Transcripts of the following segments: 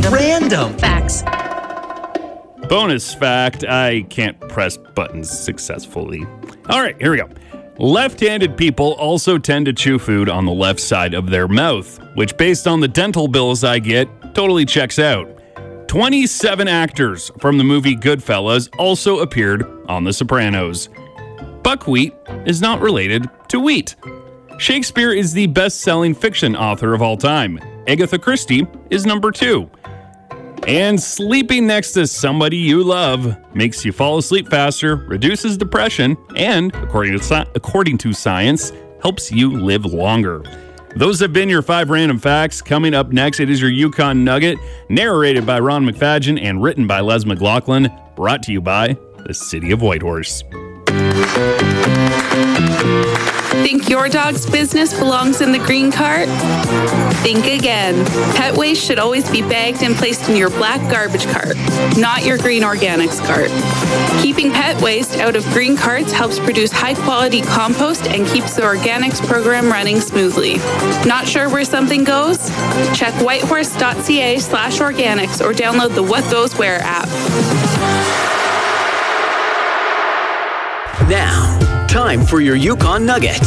Random. Facts. Bonus fact, I can't press buttons successfully. All right, here we go. Left-handed people also tend to chew food on the left side of their mouth, which based on the dental bills I get, totally checks out. 27 actors from the movie Goodfellas also appeared on The Sopranos. Buckwheat is not related to wheat. Shakespeare is the best-selling fiction author of all time. Agatha Christie is number 2. And sleeping next to somebody you love makes you fall asleep faster, reduces depression, and, according to science, helps you live longer. Those have been your 5 random facts. Coming up next, it is your Yukon Nugget, narrated by Ron McFadgen and written by Les McLaughlin, brought to you by the City of Whitehorse. Think your dog's business belongs in the green cart? Think again. Pet waste should always be bagged and placed in your black garbage cart, not your green organics cart. Keeping pet waste out of green carts helps produce high-quality compost and keeps the organics program running smoothly. Not sure where something goes? Check whitehorse.ca/organics or download the What Those Where app. Now, time for your Yukon Nugget.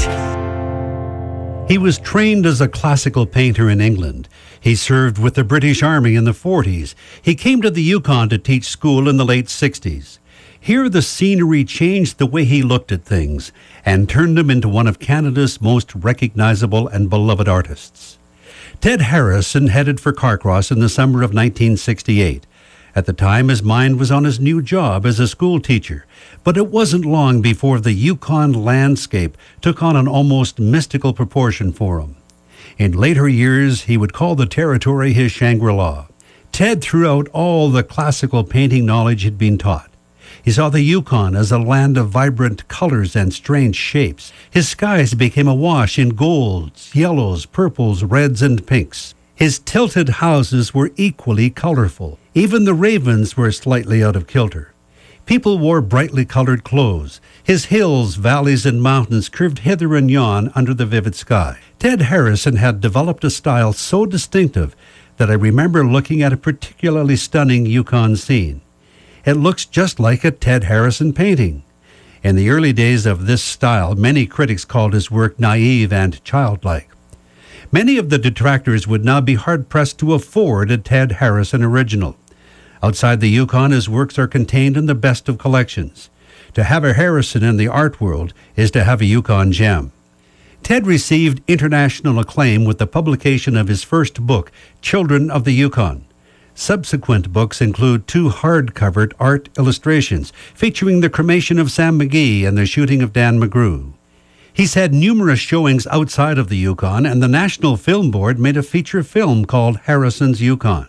He was trained as a classical painter in England. He served with the British Army in the 40s. He came to the Yukon to teach school in the late 60s. Here, the scenery changed the way he looked at things and turned him into one of Canada's most recognizable and beloved artists. Ted Harrison headed for Carcross in the summer of 1968. At the time, his mind was on his new job as a school teacher, but it wasn't long before the Yukon landscape took on an almost mystical proportion for him. In later years, he would call the territory his Shangri-La. Ted threw out all the classical painting knowledge he'd been taught. He saw the Yukon as a land of vibrant colors and strange shapes. His skies became awash in golds, yellows, purples, reds, and pinks. His tilted houses were equally colorful. Even the ravens were slightly out of kilter. People wore brightly colored clothes. His hills, valleys, and mountains curved hither and yon under the vivid sky. Ted Harrison had developed a style so distinctive that I remember looking at a particularly stunning Yukon scene. It looks just like a Ted Harrison painting. In the early days of this style, many critics called his work naive and childlike. Many of the detractors would now be hard-pressed to afford a Ted Harrison original. Outside the Yukon, his works are contained in the best of collections. To have a Harrison in the art world is to have a Yukon gem. Ted received international acclaim with the publication of his first book, Children of the Yukon. Subsequent books include 2 hard-covered art illustrations featuring the cremation of Sam McGee and the shooting of Dan McGrew. He's had numerous showings outside of the Yukon, and the National Film Board made a feature film called Harrison's Yukon.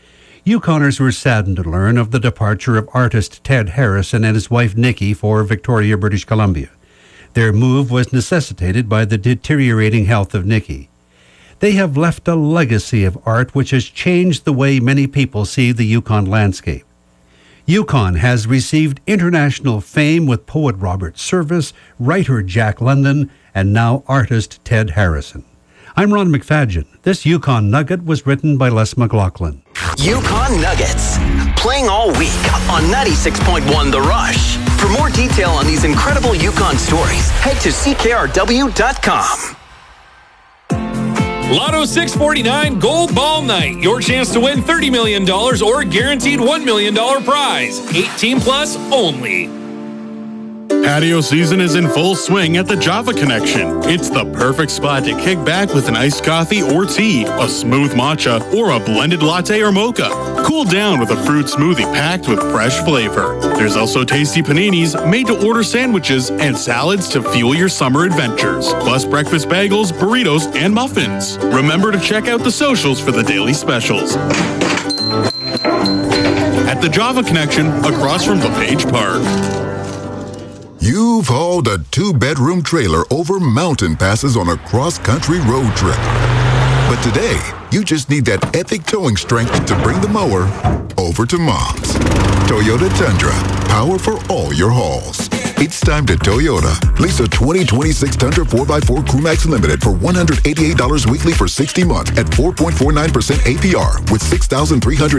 Yukoners were saddened to learn of the departure of artist Ted Harrison and his wife Nikki for Victoria, British Columbia. Their move was necessitated by the deteriorating health of Nikki. They have left a legacy of art which has changed the way many people see the Yukon landscape. Yukon has received international fame with poet Robert Service, writer Jack London, and now artist Ted Harrison. I'm Ron McFadgen. This Yukon Nugget was written by Les McLaughlin. Yukon Nuggets, playing all week on 96.1 The Rush. For more detail on these incredible Yukon stories, head to ckrw.com. Lotto 649 Gold Ball Night. Your chance to win $30 million or a guaranteed $1 million prize. 18 plus only. Patio season is in full swing at the Java Connection. It's the perfect spot to kick back with an iced coffee or tea, a smooth matcha, or a blended latte or mocha. Cool down with a fruit smoothie packed with fresh flavor. There's also tasty paninis, made-to-order sandwiches, and salads to fuel your summer adventures. Plus breakfast bagels, burritos, and muffins. Remember to check out the socials for the daily specials. At the Java Connection, across from LePage Park. You've hauled a 2-bedroom trailer over mountain passes on a cross-country road trip. But today, you just need that epic towing strength to bring the mower over to Mom's. Toyota Tundra, power for all your hauls. It's time to Toyota. Lease a 2026 Tundra 4x4 Crewmax Limited for $188 weekly for 60 months at 4.49% APR with 6,300